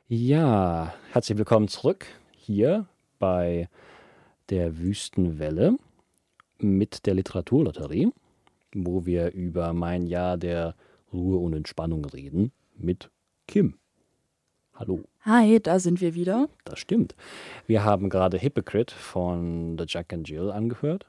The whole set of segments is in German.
Ja, herzlich willkommen zurück hier bei der Wüstenwelle mit der Literaturlotterie, wo wir über mein Jahr der Ruhe und Entspannung reden mit Kim. Hallo, Hi, da sind wir wieder. das stimmt. Wir haben gerade Hypocrite von The Jack and Jill angehört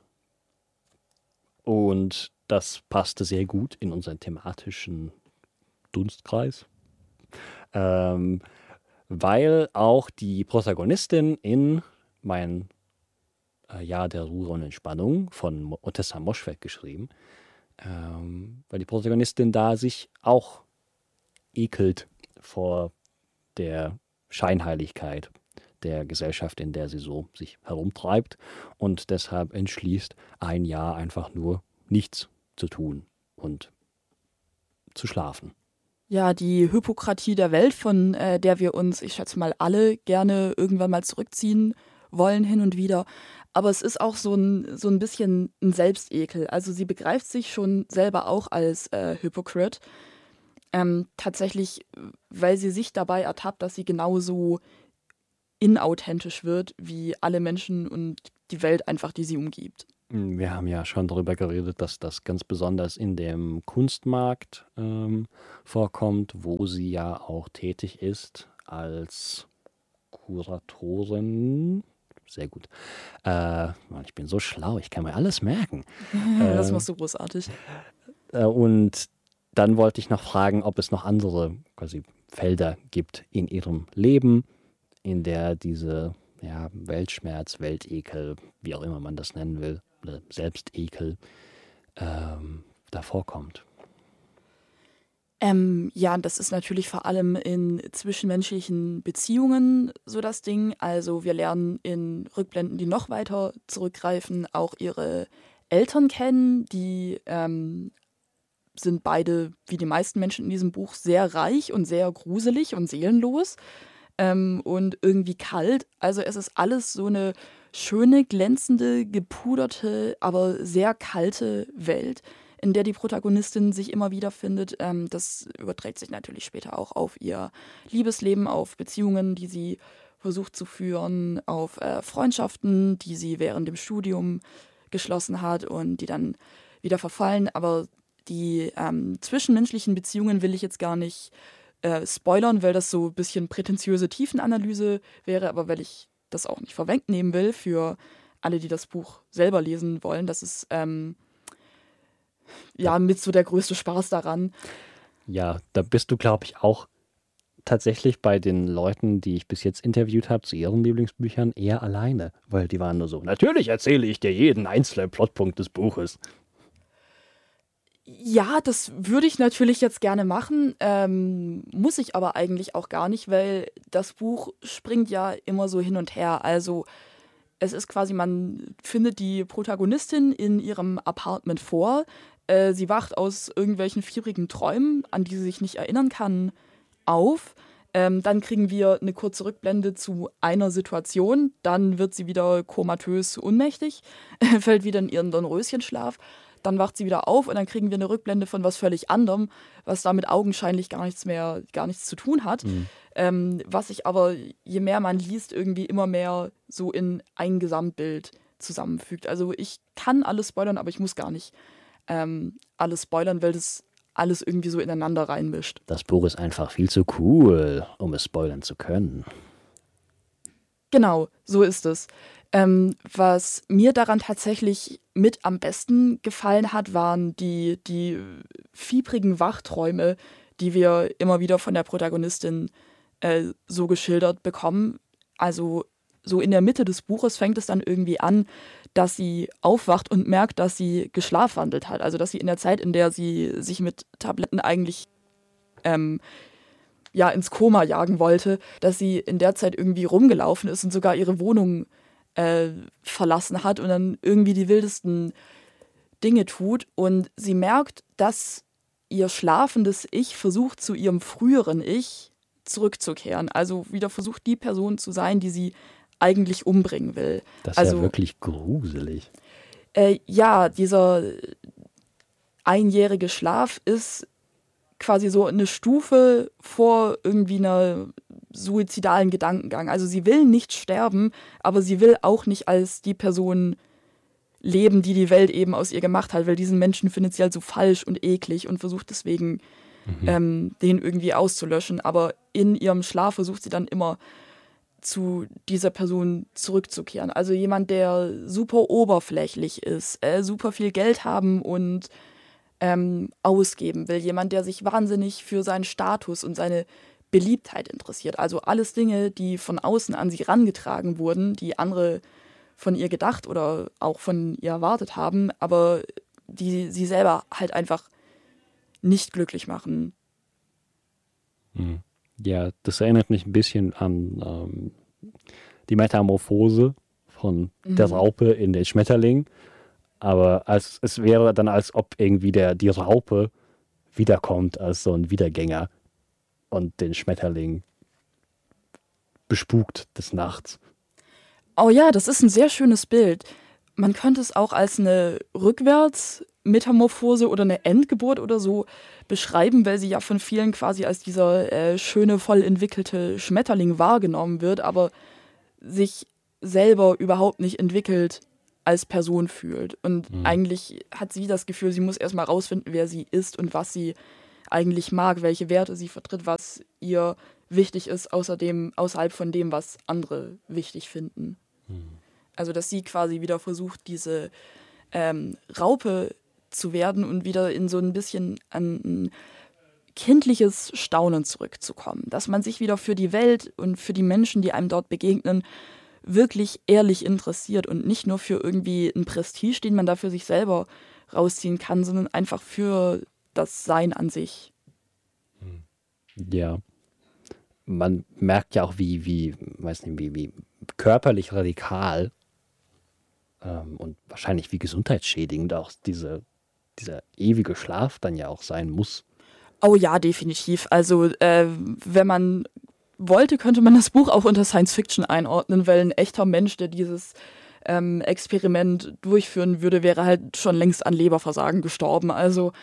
und das passte sehr gut in unseren thematischen Dunstkreis, ähm, weil auch die Protagonistin in mein Jahr der Ruhe und Entspannung von Otessa Moschweg geschrieben, weil die Protagonistin da sich auch ekelt vor der Scheinheiligkeit der Gesellschaft, in der sie so sich herumtreibt und deshalb entschließt, ein Jahr einfach nur nichts zu tun und zu schlafen. Ja, die Hypokratie der Welt, von der wir uns, ich schätze mal, alle gerne irgendwann mal zurückziehen wollen, hin und wieder. Aber es ist auch so ein bisschen ein Selbstekel. Also sie begreift sich schon selber auch als Hypocrite. Tatsächlich, weil sie sich dabei ertappt, dass sie genauso inauthentisch wird wie alle Menschen und die Welt einfach, die sie umgibt. Wir haben ja schon darüber geredet, dass das ganz besonders in dem Kunstmarkt vorkommt, wo sie ja auch tätig ist als Kuratorin. Sehr gut. Mann, ich bin so schlau, ich kann mir alles merken. Das Äh, machst du großartig. und dann wollte ich noch fragen, ob es noch andere quasi Felder gibt in ihrem Leben, in der diese Weltschmerz, Weltekel, wie auch immer man das nennen will, oder Selbstekel da vorkommt. Ja, das ist natürlich vor allem in zwischenmenschlichen Beziehungen so das Ding. Also wir lernen in Rückblenden, die noch weiter zurückgreifen, auch ihre Eltern kennen. Die sind beide, wie die meisten Menschen in diesem Buch, sehr reich und sehr gruselig und seelenlos und irgendwie kalt. Also es ist alles so eine schöne, glänzende, gepuderte, aber sehr kalte Welt, in der die Protagonistin sich immer wieder findet. Das überträgt sich natürlich später auch auf ihr Liebesleben, auf Beziehungen, die sie versucht zu führen, auf Freundschaften, die sie während dem Studium geschlossen hat und die dann wieder verfallen. Aber die zwischenmenschlichen Beziehungen will ich jetzt gar nicht spoilern, weil das so ein bisschen prätentiöse Tiefenanalyse wäre, aber weil ich das auch nicht vorwegnehmen will für alle, die das Buch selber lesen wollen. Das ist Da, ja mit so der größte Spaß daran. ja, da bist du, glaube ich, auch tatsächlich bei den Leuten, die ich bis jetzt interviewt habe, zu ihren Lieblingsbüchern eher alleine, weil die waren nur so, natürlich erzähle ich dir jeden einzelnen Plotpunkt des Buches. Ja, das würde ich natürlich jetzt gerne machen, muss ich aber eigentlich auch gar nicht, weil das Buch springt ja immer so hin und her. Also es ist quasi, man findet die Protagonistin in ihrem Apartment vor. Sie wacht aus irgendwelchen fiebrigen Träumen, an die sie sich nicht erinnern kann, auf. Dann kriegen wir eine kurze Rückblende zu einer Situation. Dann wird sie wieder komatös ohnmächtig, fällt wieder in ihren Dornröschenschlaf. Dann wacht sie wieder auf und dann kriegen wir eine Rückblende von was völlig anderem, was damit augenscheinlich gar nichts zu tun hat. Hm. Was sich aber, je mehr man liest, irgendwie immer mehr so in ein Gesamtbild zusammenfügt. Also ich kann alles spoilern, aber ich muss gar nicht alles spoilern, weil das alles irgendwie so ineinander reinmischt. Das Buch ist einfach viel zu cool, um es spoilern zu können. Genau, so ist es. Was mir daran tatsächlich mit am besten gefallen hat, waren die fiebrigen Wachträume, die wir immer wieder von der Protagonistin so geschildert bekommen. Also so in der Mitte des Buches fängt es dann irgendwie an, dass sie aufwacht und merkt, dass sie geschlafwandelt hat. Also dass sie in der Zeit, in der sie sich mit Tabletten eigentlich ähm, ja, ins Koma jagen wollte, dass sie in der Zeit irgendwie rumgelaufen ist und sogar ihre Wohnung verlassen hat und dann irgendwie die wildesten Dinge tut. Und sie merkt, dass ihr schlafendes Ich versucht, zu ihrem früheren Ich zurückzukehren. Also wieder versucht, die Person zu sein, die sie eigentlich umbringen will. Das ist ja Also wirklich gruselig. ja, dieser einjährige Schlaf ist quasi so eine Stufe vor irgendwie einer suizidalen Gedankengang. Also sie will nicht sterben, aber sie will auch nicht als die Person leben, die die Welt eben aus ihr gemacht hat, weil diesen Menschen findet sie halt so falsch und eklig und versucht deswegen, den irgendwie auszulöschen. Aber in ihrem Schlaf versucht sie dann immer zu dieser Person zurückzukehren. Also jemand, der super oberflächlich ist, super viel Geld haben und ausgeben will. Jemand, der sich wahnsinnig für seinen Status und seine Beliebtheit interessiert. Also alles Dinge, die von außen an sie herangetragen wurden, die andere von ihr gedacht oder auch von ihr erwartet haben, aber die sie selber halt einfach nicht glücklich machen. Ja, das erinnert mich ein bisschen an die Metamorphose von der Raupe in den Schmetterling. Aber es wäre dann, als ob irgendwie die Raupe wiederkommt als so ein Wiedergänger und den Schmetterling bespukt des Nachts. Oh ja, das ist ein sehr schönes Bild. Man könnte es auch als eine Rückwärtsmetamorphose oder eine Endgeburt oder so beschreiben, weil sie ja von vielen quasi als dieser schöne, voll entwickelte Schmetterling wahrgenommen wird, aber sich selber überhaupt nicht entwickelt als Person fühlt. Und eigentlich hat sie das Gefühl, sie muss erstmal rausfinden, wer sie ist und was sie eigentlich mag, welche Werte sie vertritt, was ihr wichtig ist, außerhalb von dem, was andere wichtig finden. Also, dass sie quasi wieder versucht, diese Raupe zu werden und wieder in so ein bisschen ein kindliches Staunen zurückzukommen. Dass man sich wieder für die Welt und für die Menschen, die einem dort begegnen, wirklich ehrlich interessiert und nicht nur für irgendwie einen Prestige, den man da für sich selber rausziehen kann, sondern einfach für das Sein an sich. Ja. Man merkt ja auch, wie körperlich radikal und wahrscheinlich wie gesundheitsschädigend auch dieser ewige Schlaf dann ja auch sein muss. Oh ja, definitiv. Also wenn man wollte, könnte man das Buch auch unter Science Fiction einordnen, weil ein echter Mensch, der dieses Experiment durchführen würde, wäre halt schon längst an Leberversagen gestorben. Also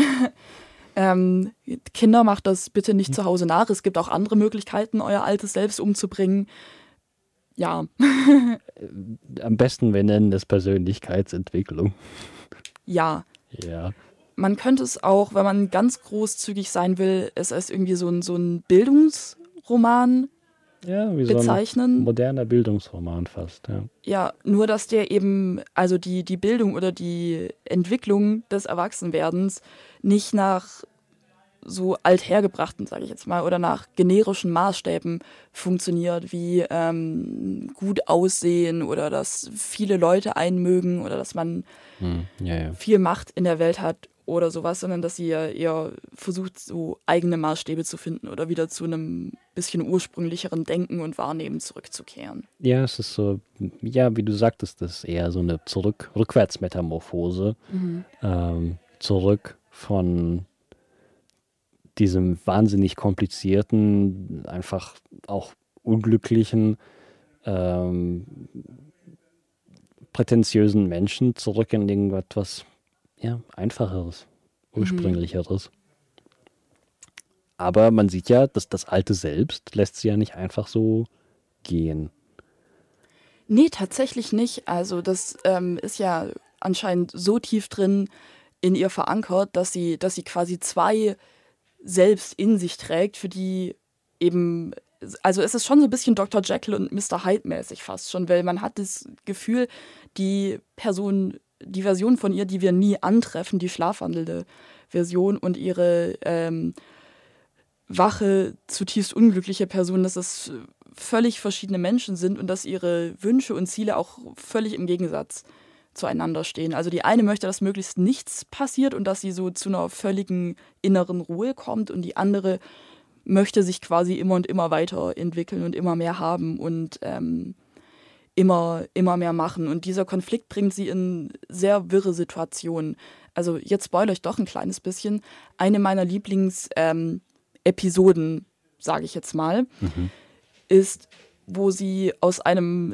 Kinder, macht das bitte nicht zu Hause nach. Es gibt auch andere Möglichkeiten, euer altes Selbst umzubringen. Ja. Am besten, wir nennen es Persönlichkeitsentwicklung. Ja. Ja. Man könnte es auch, wenn man ganz großzügig sein will, es als irgendwie so ein Bildungsroman Wie bezeichnen. So ein moderner Bildungsroman fast, ja. Ja, nur dass der eben, also die Bildung oder die Entwicklung des Erwachsenwerdens nicht nach so althergebrachten, sage ich jetzt mal, oder nach generischen Maßstäben funktioniert, wie gut aussehen oder dass viele Leute einen mögen oder dass man viel Macht in der Welt hat oder sowas, sondern dass sie ja eher versucht, so eigene Maßstäbe zu finden oder wieder zu einem bisschen ursprünglicheren Denken und Wahrnehmen zurückzukehren. Ja, es ist so, ja, wie du sagtest, das ist eher so eine Rückwärtsmetamorphose. Zurück von diesem wahnsinnig komplizierten, einfach auch unglücklichen, prätentiösen Menschen zurück in irgendetwas Einfacheres, Ursprünglicheres. Aber man sieht ja, dass das Alte selbst lässt sie ja nicht einfach so gehen. Nee, tatsächlich nicht. Also das ist ja anscheinend so tief drin in ihr verankert, dass sie quasi zwei selbst in sich trägt, für die eben, also es ist schon so ein bisschen Dr. Jekyll und Mr. Hyde mäßig fast schon, weil man hat das Gefühl, die Version von ihr, die wir nie antreffen, die schlafwandelnde Version und ihre wache, zutiefst unglückliche Person, dass es völlig verschiedene Menschen sind und dass ihre Wünsche und Ziele auch völlig im Gegensatz zueinander stehen. Also die eine möchte, dass möglichst nichts passiert und dass sie so zu einer völligen inneren Ruhe kommt und die andere möchte sich quasi immer und immer weiterentwickeln und immer mehr haben und immer mehr machen. Und dieser Konflikt bringt sie in sehr wirre Situationen. Also jetzt spoilere ich doch ein kleines bisschen. Eine meiner Lieblings-Episoden, sage ich jetzt mal, ist, wo sie aus einem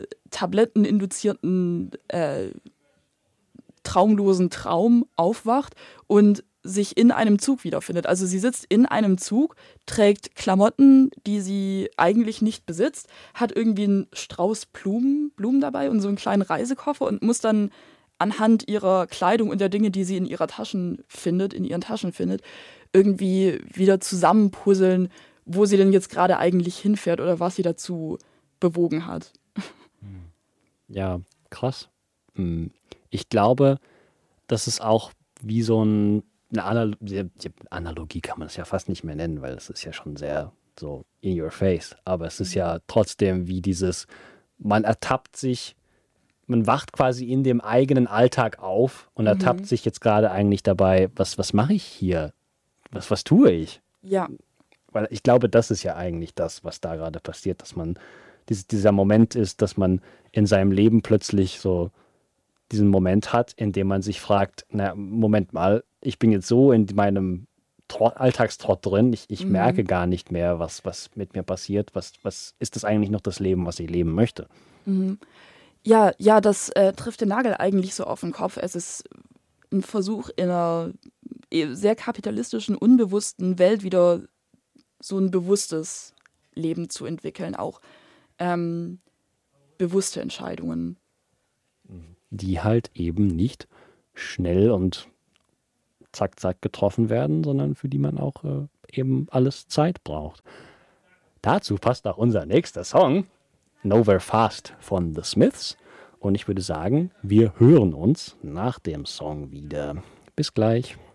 tabletteninduzierten traumlosen Traum aufwacht und sich in einem Zug wiederfindet. Also sie sitzt in einem Zug, trägt Klamotten, die sie eigentlich nicht besitzt, hat irgendwie einen Strauß Blumen dabei und so einen kleinen Reisekoffer und muss dann anhand ihrer Kleidung und der Dinge, die sie in ihren Taschen findet, irgendwie wieder zusammenpuzzeln, wo sie denn jetzt gerade eigentlich hinfährt oder was sie dazu bewogen hat. Ja, krass. Ich glaube, das ist auch wie so eine Analogie kann man es ja fast nicht mehr nennen, weil es ist ja schon sehr so in your face. Aber es ist ja trotzdem wie dieses, man ertappt sich, man wacht quasi in dem eigenen Alltag auf und ertappt sich jetzt gerade eigentlich dabei, was mache ich hier? Was tue ich? Ja. Weil ich glaube, das ist ja eigentlich das, was da gerade passiert, dass man dieser Moment ist, dass man in seinem Leben plötzlich so diesen Moment hat, in dem man sich fragt, na, Moment mal, ich bin jetzt so in meinem Alltagstrott drin, ich merke gar nicht mehr, was mit mir passiert, was ist das eigentlich noch das Leben, was ich leben möchte? Ja, das trifft den Nagel eigentlich so auf den Kopf. Es ist ein Versuch, in einer sehr kapitalistischen, unbewussten Welt wieder so ein bewusstes Leben zu entwickeln, auch bewusste Entscheidungen. Die halt eben nicht schnell und zack, zack getroffen werden, sondern für die man auch eben alles Zeit braucht. Dazu passt auch unser nächster Song, Nowhere Fast von The Smiths. Und ich würde sagen, wir hören uns nach dem Song wieder. Bis gleich.